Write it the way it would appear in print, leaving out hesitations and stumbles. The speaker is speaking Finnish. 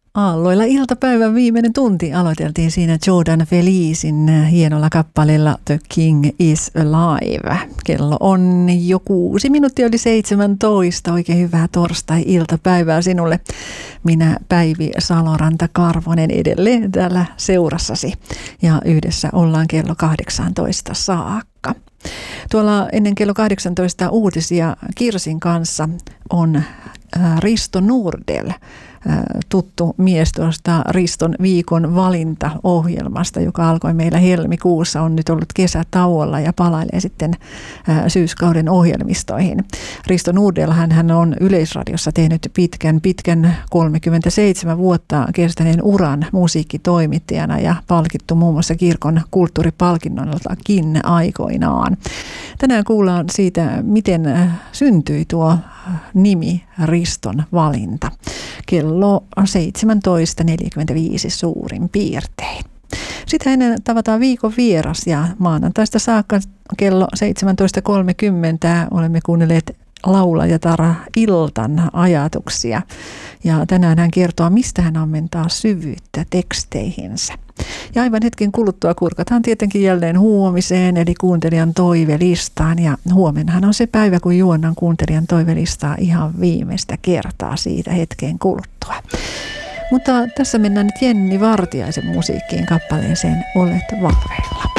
Aalloilla iltapäivän viimeinen tunti aloiteltiin siinä Jordan Felizin hienolla kappaleella The King is Alive. Kello on jo 6 minuuttia yli 17. Oikein hyvää torstai-iltapäivää sinulle. Minä Päivi Saloranta-Karvonen edelleen täällä seurassasi ja yhdessä ollaan kello 18 saakka. Tuolla ennen kello 18 uutisia Kirsin kanssa on Risto Nordell, tuttu mies tuosta Riston viikon valintaohjelmasta, joka alkoi meillä helmikuussa, on nyt ollut kesätauolla ja palailee sitten syyskauden ohjelmistoihin. Risto Nordell, hän on Yleisradiossa tehnyt pitkän 37 vuotta kestäneen uran musiikkitoimittajana ja palkittu muun muassa kirkon kulttuuripalkinnollakin aikoinaan. Tänään kuullaan siitä, miten syntyi tuo nimi Riston valinta. Kello 17.45 suurin piirtein. Sitten ennen tavataan viikon vieras ja maanantaista saakka kello 17.30 olemme kuunnelleet laulajatar Iltan ajatuksia. Ja tänään hän kertoo, mistä hän ammentaa syvyyttä teksteihinsä. Ja aivan hetken kuluttua kurkataan tietenkin jälleen huomiseen, eli kuuntelijan toivelistaan. Ja huomennahan on se päivä, kun juonnan kuuntelijan toivelistaa ihan viimeistä kertaa siitä hetken kuluttua. Mutta tässä mennään nyt Jenni Vartiaisen musiikkiin kappaleeseen Olet vahveilla.